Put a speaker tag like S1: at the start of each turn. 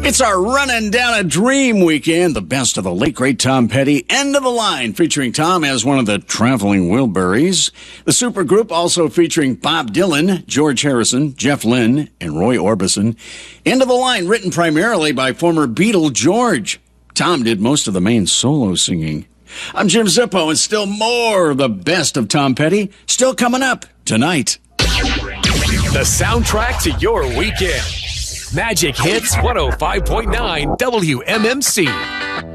S1: It's our Running Down a Dream weekend, the best of the late great Tom Petty, End of the Line, featuring Tom as one of the traveling Wilburys. The supergroup also featuring Bob Dylan, George Harrison, Jeff Lynne, and Roy Orbison. End of the Line, written primarily by former Beatle George. Tom did most of the main solo singing. I'm Jim Zippo, and still more of the best of Tom Petty, still coming up tonight.
S2: The soundtrack to your weekend. Magic Hits 105.9 WMMC.